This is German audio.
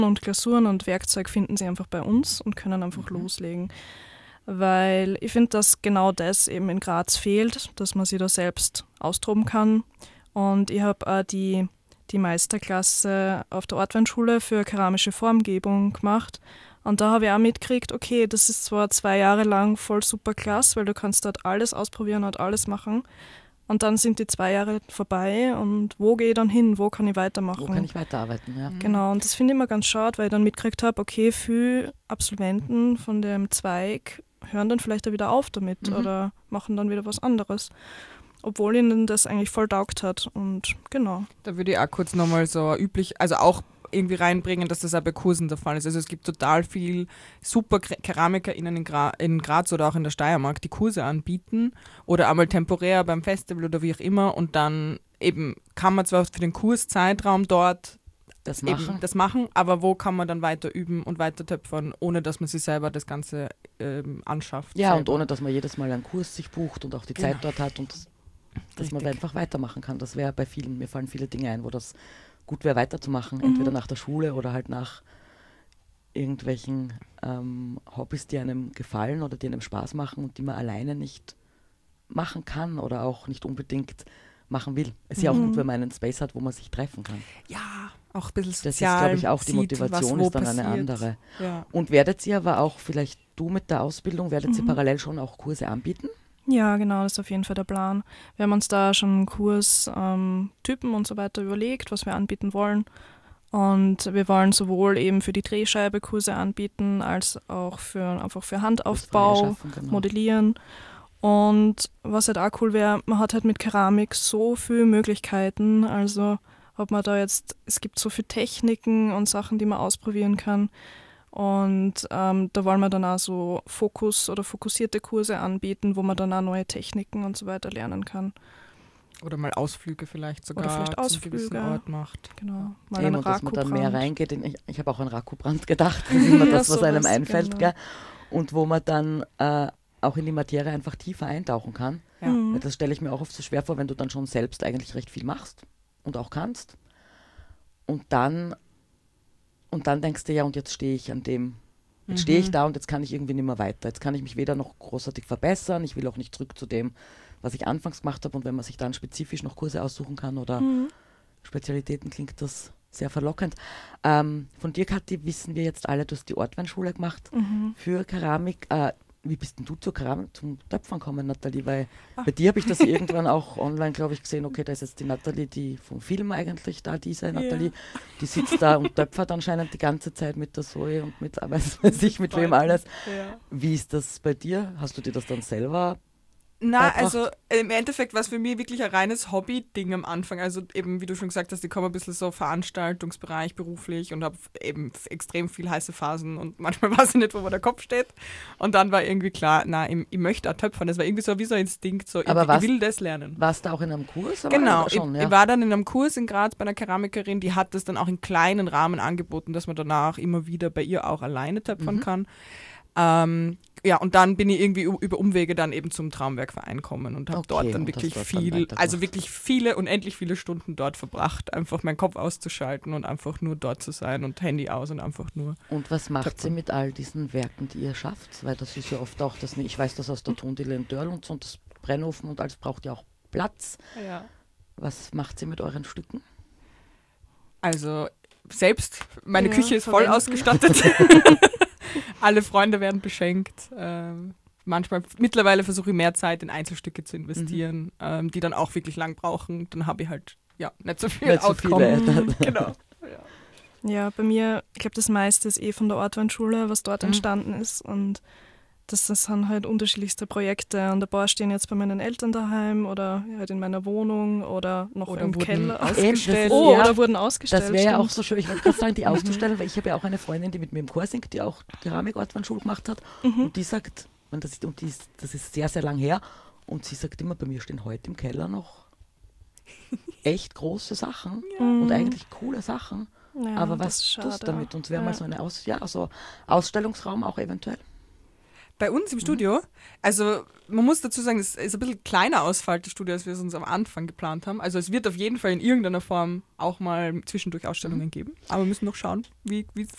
und Glasuren und Werkzeug finden sie einfach bei uns und können einfach loslegen. Weil ich finde, dass genau das eben in Graz fehlt, dass man sich da selbst austoben kann. Und ich habe auch die Meisterklasse auf der Ortweinschule für keramische Formgebung gemacht. Und da habe ich auch mitgekriegt, okay, das ist zwar 2 Jahre lang voll super klasse, weil du kannst dort alles ausprobieren und alles machen. Und dann sind die 2 Jahre vorbei und wo gehe ich dann hin? Wo kann ich weitermachen? Wo kann ich weiterarbeiten, ja. Genau, und das finde ich immer ganz schade, weil ich dann mitgekriegt habe, okay, viele Absolventen von dem Zweig hören dann vielleicht auch wieder auf damit oder machen dann wieder was anderes. Obwohl ihnen das eigentlich voll taugt hat und genau. Da würde ich auch kurz nochmal so üblich, also auch irgendwie reinbringen, dass das auch bei Kursen der Fall ist. Also es gibt total viel super KeramikerInnen in Graz oder auch in der Steiermark, die Kurse anbieten oder einmal temporär beim Festival oder wie auch immer und dann eben kann man zwar für den Kurszeitraum dort Das machen, aber wo kann man dann weiter üben und weiter töpfern, ohne dass man sich selber das Ganze anschafft. Ja, selber. und ohne, dass man jedes Mal einen Kurs sich bucht und auch die Zeit dort hat und dass man einfach weitermachen kann. Das wäre bei vielen, mir fallen viele Dinge ein, wo das gut wäre weiterzumachen, entweder nach der Schule oder halt nach irgendwelchen Hobbys, die einem gefallen oder die einem Spaß machen und die man alleine nicht machen kann oder auch nicht unbedingt machen will. Es ist ja auch gut, wenn man einen Space hat, wo man sich treffen kann. Ja, auch ein bisschen Das ist, sozial. glaube ich, auch die sieht, Motivation was ist dann eine passiert. andere. Ja. Und werdet ihr aber auch, vielleicht du mit der Ausbildung, werdet ihr parallel schon auch Kurse anbieten? Ja, genau, das ist auf jeden Fall der Plan. Wir haben uns da schon einen Kurs, Typen und so weiter überlegt, was wir anbieten wollen. Und wir wollen sowohl eben für die Drehscheibe Kurse anbieten, als auch einfach für Handaufbau, Schaffen, genau. Modellieren. Und was halt auch cool wäre, man hat halt mit Keramik so viele Möglichkeiten. Also ob man da jetzt, es gibt so viele Techniken und Sachen, die man ausprobieren kann. Und da wollen wir dann auch so fokussierte Kurse anbieten, wo man dann auch neue Techniken und so weiter lernen kann. Oder mal Ausflüge vielleicht sogar Oder vielleicht zum Ausflüge. gewissen Ort macht. Genau. Mal Eben, ein und dass man dann mehr Rakubrand. reingeht. Ich habe auch an Rakubrand gedacht. Das ist immer Ja, das, was einem sowas, einfällt. genau. Gell? Und wo man dann auch in die Materie einfach tiefer eintauchen kann. Ja. Mhm. Weil das stelle ich mir auch oft so schwer vor, wenn du dann schon selbst eigentlich recht viel machst und auch kannst. Und dann denkst du, ja, und jetzt stehe ich an dem, jetzt stehe ich da und jetzt kann ich irgendwie nicht mehr weiter. Jetzt kann ich mich weder noch großartig verbessern, ich will auch nicht zurück zu dem, was ich anfangs gemacht habe. Und wenn man sich dann spezifisch noch Kurse aussuchen kann oder Spezialitäten, klingt das sehr verlockend. Von dir, Kathi, wissen wir jetzt alle, du hast die Ortweinschule gemacht für Keramik. Wie bist denn du zur Keramik, zum Töpfern gekommen, Nathalie? Weil bei dir habe ich das irgendwann auch online, glaube ich, gesehen. Okay, da ist jetzt die Nathalie, die vom Film eigentlich da, diese Nathalie, die sitzt da und töpfert anscheinend die ganze Zeit mit der Zoe und mit, weiß ich, mit wem alles. Ja. Wie ist das bei dir? Hast du dir das dann selber Na, beibracht? also im Endeffekt war es für mich wirklich ein reines Hobby-Ding am Anfang. Also eben, wie du schon gesagt hast, ich komme ein bisschen so Veranstaltungsbereich beruflich und habe eben extrem viel heiße Phasen und manchmal weiß ich nicht, wo der Kopf steht. Und dann war irgendwie klar, na, ich möchte auch töpfern. Das war irgendwie so wie so ein Instinkt, so Aber ich will das lernen. Warst du auch in einem Kurs? Aber Genau, schon, ich war dann in einem Kurs in Graz bei einer Keramikerin, die hat das dann auch in kleinen Rahmen angeboten, dass man danach immer wieder bei ihr auch alleine töpfern kann. Ja, und dann bin ich irgendwie über Umwege dann eben zum Traumwerkverein gekommen und habe Okay, dort dann und wirklich hast dort dann viel, weitergemacht. also wirklich viele, unendlich viele Stunden dort verbracht, einfach meinen Kopf auszuschalten und einfach nur dort zu sein und Handy aus und einfach nur. Und was macht Töpfern. sie mit all diesen Werken, die ihr schafft? Weil das ist ja oft auch das, ich weiß das aus der Tondiele in Dörl und so, und das Brennofen und alles braucht ja auch Platz. Ja. Was macht sie mit euren Stücken? Also selbst, meine Ja, Küche ist voll verwenden. ausgestattet. Alle Freunde werden beschenkt. Mittlerweile versuche ich mehr Zeit in Einzelstücke zu investieren, die dann auch wirklich lang brauchen. Dann habe ich halt nicht so viel Nicht so Outcome. viele. Genau. Ja, bei mir, ich glaube, das meiste ist von der Ortweinschule, was dort entstanden ist. Und das sind halt unterschiedlichste Projekte. Und ein paar stehen jetzt bei meinen Eltern daheim oder halt in meiner Wohnung oder noch Oder im wurden Keller. ausgestellt. Oh, Ja, oder wurden ausgestellt. Das wäre ja auch stimmt. so schön. Ich wollte gerade sagen, die auszustellen, weil ich habe ja auch eine Freundin, die mit mir im Chor singt, die auch Keramik-Ortweinschule gemacht hat. Und die sagt, das ist sehr, sehr lang her, und sie sagt immer, bei mir stehen heute im Keller noch echt große Sachen und eigentlich coole Sachen. Ja, Aber das was ist tust du schade. damit? Und es wäre mal so eine Ausstellungsraum auch eventuell. Bei uns im Studio, also man muss dazu sagen, es ist ein bisschen kleiner ausfällt, das Studio, als wir es uns am Anfang geplant haben. Also es wird auf jeden Fall in irgendeiner Form auch mal zwischendurch Ausstellungen geben. Aber wir müssen noch schauen, wie